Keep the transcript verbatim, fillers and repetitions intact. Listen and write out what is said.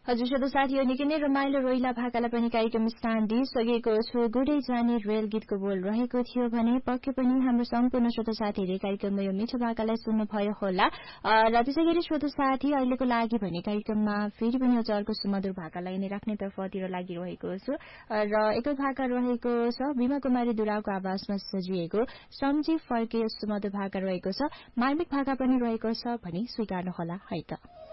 हजुर श्रोता साथीहरू निकै नै रमाइलो रोइला भाकालाई पनि कार्यक्रम स्थान दिइसकेको छु। गुडै जाने रेल गीतको बोल रहेको थियो भने पक्कै पनि हाम्रो सम्पूर्ण श्रोता साथीहरूले कार्यक्रममा यो मिठो भाकालाई सुन्नुभयो होला। र त्यसै गरी श्रोता साथी अहिलेको लागि भने कार्यक्रममा फेरि पनि अझ अर्को सुमधुर भाकालाई नै राख्ने तर्फतिर लागिरहेको छु र एकल भाका रहेको छ भीमा कुमारी दुरावको आवाजमा सजिएको सम्झी फर्के सुमधुर भाका रहेको छ। मार्मिक भाका पनि रहेको छ भनी स्वीकार्नुहोला है त।